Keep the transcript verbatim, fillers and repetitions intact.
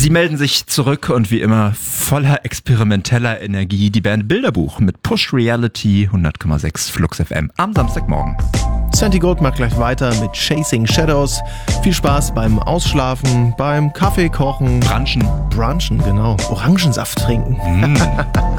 Sie melden sich zurück und wie immer voller experimenteller Energie die Band Bilderbuch mit Push Reality hundert Komma sechs Flux F M am Samstagmorgen. Santi Gold macht gleich weiter mit Chasing Shadows. Viel Spaß beim Ausschlafen, beim Kaffee kochen. Brunchen. Brunchen, genau. Orangensaft trinken. Mm.